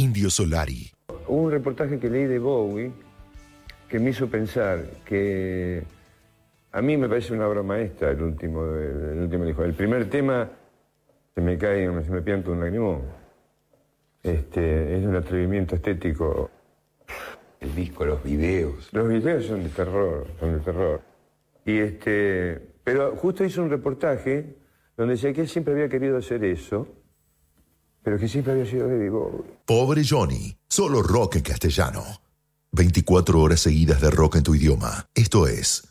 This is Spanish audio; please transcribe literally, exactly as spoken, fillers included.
Indio Solari. Hubo un reportaje que leí de Bowie que me hizo pensar que a mí me parece una obra maestra el último, el último disco. El primer tema se me cae, se me pianta un lagrimón. Este, es un atrevimiento estético. El disco, los videos. Los videos son de terror, son de terror. Y este, pero justo hizo un reportaje donde decía que él siempre había querido hacer eso, pero que siempre había sido David Bowie. Pobre Johnny, solo rock en castellano. veinticuatro horas seguidas de rock en tu idioma. Esto es